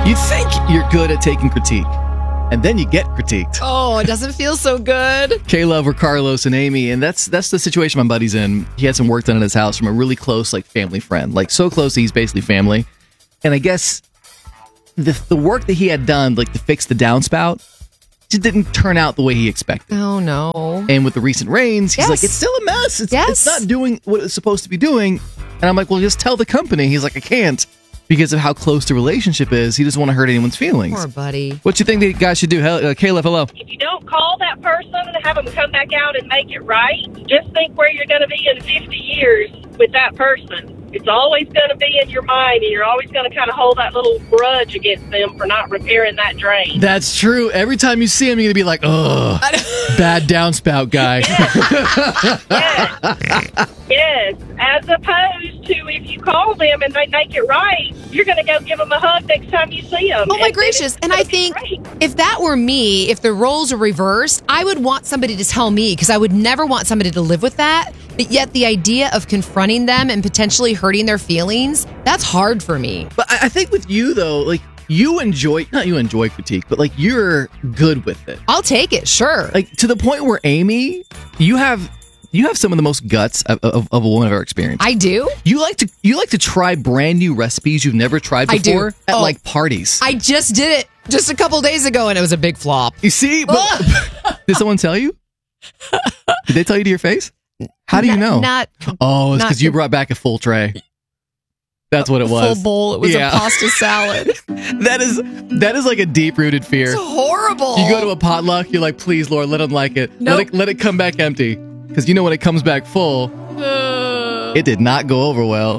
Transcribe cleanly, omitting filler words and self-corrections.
You think you're good at taking critique, and then you get critiqued. Oh, it doesn't feel so good. K-Love or Carlos and Amy, and that's the situation my buddy's in. He had some work done at his house from a really close, like, family friend. Like, so close that he's basically family. And I guess the work that he had done, like, to fix the downspout, just didn't turn out the way he expected. Oh, no. And with the recent rains, he's like, it's still a mess. It's not doing what it's supposed to be doing. And I'm like, well, just tell the company. He's like, I can't. Because of how close the relationship is, he doesn't want to hurt anyone's feelings. Poor buddy. What you think the guy should do? Caleb, hello. If you don't call that person and have them come back out and make it right, just think where you're going to be in 50 years with that person. It's always going to be in your mind, and you're always going to kind of hold that little grudge against them for not repairing that drain. That's true. Every time you see him, you're going to be like, ugh, bad downspout guy. Yes. As opposed to if you call them and they make it right, you're going to go give them a hug next time you see them. Oh, my gracious. And I think if that were me, if the roles are reversed, I would want somebody to tell me, because I would never want somebody to live with that. But yet the idea of confronting them and potentially hurting their feelings, that's hard for me. But I think with you, though, like, you enjoy critique, but, like, you're good with it. I'll take it, sure. Like, to the point where, Amy, you have some of the most guts of a woman I've ever experienced. I do? You like to try brand new recipes you've never tried before at like parties. I just did it just a couple days ago and it was a big flop. You see? Did someone tell you? Did they tell you to your face? How do you know? It's because you brought back a full tray. That's what it was. Full bowl. It was a pasta salad. That is like a deep-rooted fear. It's horrible. You go to a potluck, you're like, please, Lord, let them like it. Nope. Let it come back empty. Because you know when it comes back full, it did not go over well.